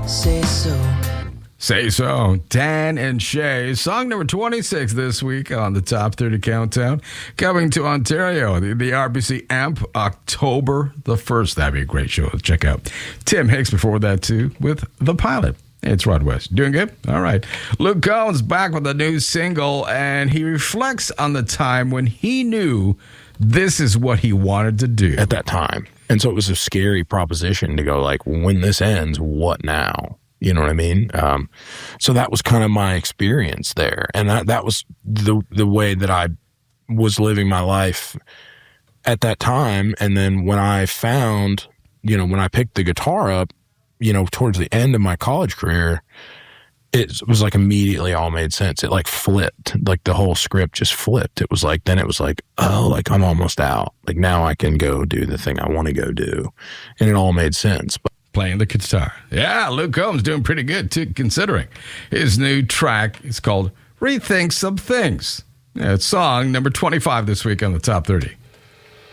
Say so. Say so. Dan and Shay. Song number 26 this week on the Top 30 Countdown. Coming to Ontario, the RBC AMP, October the 1st. That'd be a great show to check out. Tim Hicks before that, too, with The Pilot. It's Rod West. Doing good? All right. Luke Combs back with a new single, and he reflects on the time when he knew this is what he wanted to do. At that time. And so it was a scary proposition to go like, when this ends, what now? You know what I mean? So that was kind of my experience there. And that was the way that I was living my life at that time. And then when I found, when I picked the guitar up, towards the end of my college career, it was like immediately all made sense. It like flipped, like the whole script just flipped. It was like, oh, like I'm almost out. Like now I can go do the thing I want to go do. And it all made sense. But playing the guitar. Yeah, Luke Combs doing pretty good, too, considering his new track is called Rethink Some Things. It's song number 25 this week on the Top 30.